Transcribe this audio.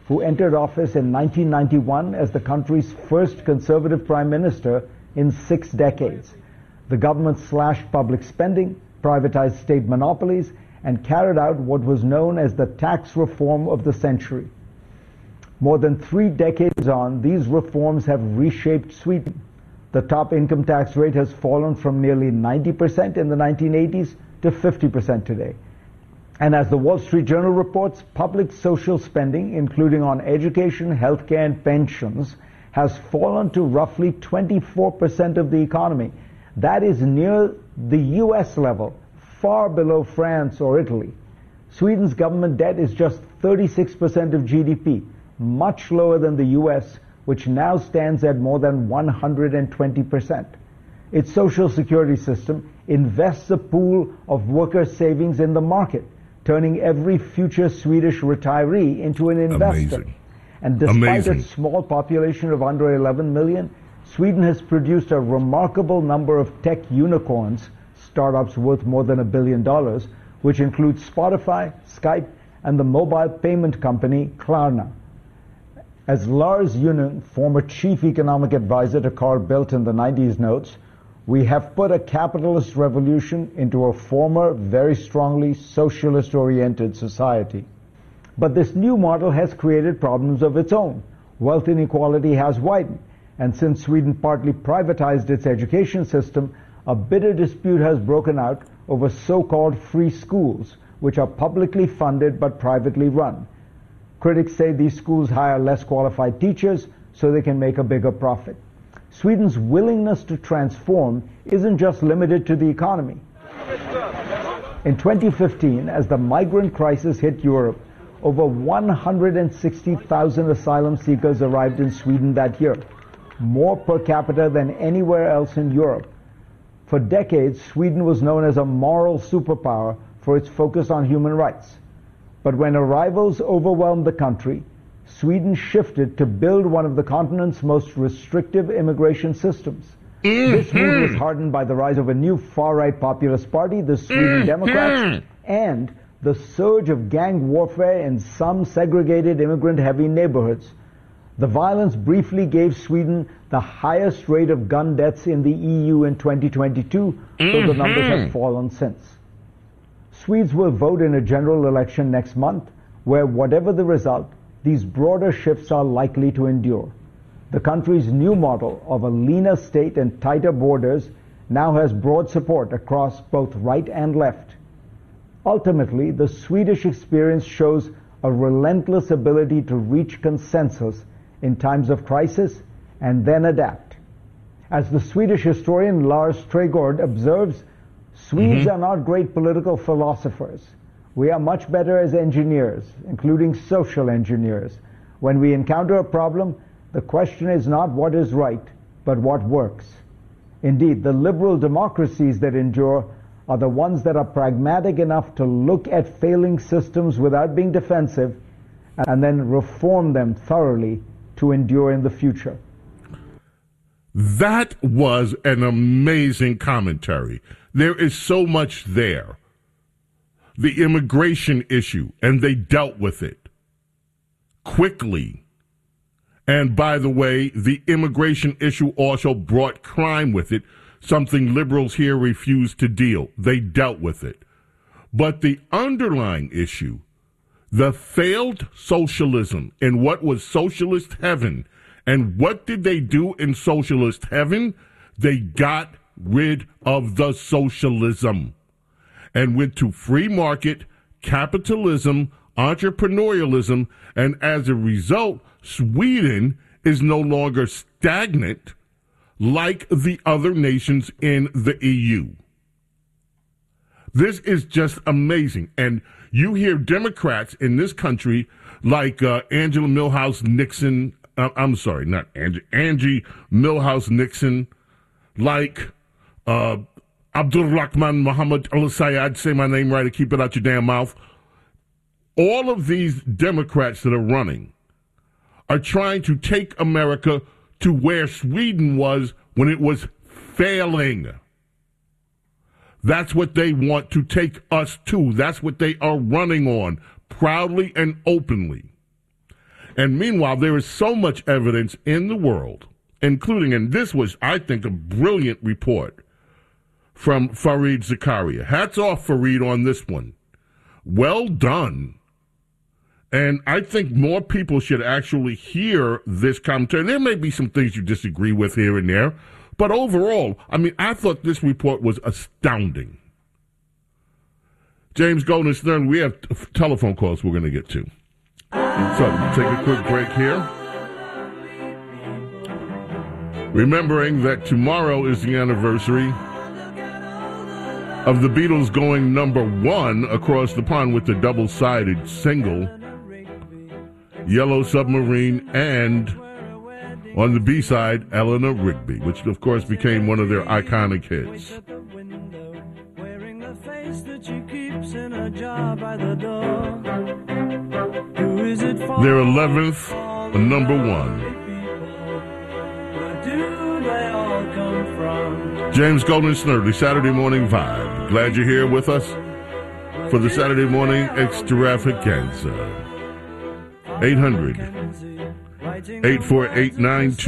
who entered office in 1991 as the country's first conservative prime minister in 6 decades. The government slashed public spending, privatized state monopolies, and carried out what was known as the tax reform of the century. More than 3 decades on, these reforms have reshaped Sweden. The top income tax rate has fallen from nearly 90% in the 1980s to 50% today. And as the Wall Street Journal reports, public social spending, including on education, healthcare, and pensions, has fallen to roughly 24% of the economy. That is near the US level, far below France or Italy. Sweden's government debt is just 36% of GDP, much lower than the US, which now stands at more than 120%. Its social security system invests a pool of worker savings in the market, turning every future Swedish retiree into an investor. Amazing. And despite its small population of under 11 million, Sweden has produced a remarkable number of tech unicorns, startups worth more than $1 billion, which include Spotify, Skype, and the mobile payment company Klarna. As Lars Junung, former chief economic advisor to Carl Bildt in the 90s, notes, we have put a capitalist revolution into a former, very strongly socialist-oriented society. But this new model has created problems of its own. Wealth inequality has widened, and since Sweden partly privatized its education system, a bitter dispute has broken out over so-called free schools, which are publicly funded but privately run. Critics say these schools hire less qualified teachers so they can make a bigger profit. Sweden's willingness to transform isn't just limited to the economy. In 2015, as the migrant crisis hit Europe, over 160,000 asylum seekers arrived in Sweden that year, more per capita than anywhere else in Europe. For decades, Sweden was known as a moral superpower for its focus on human rights. But when arrivals overwhelmed the country, Sweden shifted to build one of the continent's most restrictive immigration systems. This move was hardened by the rise of a new far-right populist party, the Sweden Democrats, and the surge of gang warfare in some segregated immigrant-heavy neighborhoods. The violence briefly gave Sweden the highest rate of gun deaths in the EU in 2022, though the numbers have fallen since. Swedes will vote in a general election next month, where whatever the result, these broader shifts are likely to endure. The country's new model of a leaner state and tighter borders now has broad support across both right and left. Ultimately, the Swedish experience shows a relentless ability to reach consensus in times of crisis and then adapt. As the Swedish historian Lars Trägård observes, Swedes are not great political philosophers. We are much better as engineers, including social engineers. When we encounter a problem, the question is not what is right, but what works. Indeed, the liberal democracies that endure are the ones that are pragmatic enough to look at failing systems without being defensive and then reform them thoroughly to endure in the future. That was an amazing commentary. There is so much there. The immigration issue, and they dealt with it quickly. And by the way, the immigration issue also brought crime with it, something liberals here refuse to deal. They dealt with it. But the underlying issue, the failed socialism in what was socialist heaven, and what did they do in socialist heaven? They got rid of the socialism and went to free market, capitalism, entrepreneurialism, and as a result, Sweden is no longer stagnant like the other nations in the EU. This is just amazing. And you hear Democrats in this country like Angela Milhouse Nixon, Angie Milhouse Nixon, like Abdulrahman Muhammad al-Sayed, say my name right and keep it out your damn mouth. All of these Democrats that are running are trying to take America to where Sweden was when it was failing. That's what they want to take us to. That's what they are running on, proudly and openly. And meanwhile, there is so much evidence in the world, including, and this was, I think, a brilliant report from Fareed Zakaria. Hats off, Fareed, on this one. Well done. And I think more people should actually hear this commentary. There may be some things you disagree with here and there, but overall, I mean, I thought this report was astounding. James Golden Stern, we have telephone calls we're going to get to. So, take a quick break here. Remembering that tomorrow is the anniversary of the Beatles going #1 across the pond with the double-sided single, Yellow Submarine, and on the B-side, Eleanor Rigby, which of course became one of their iconic hits. Their 11th #1. James Golden Snerdley, Saturday Morning Vibe. Glad you're here with us for the Saturday Morning Extravaganza. 800-848-92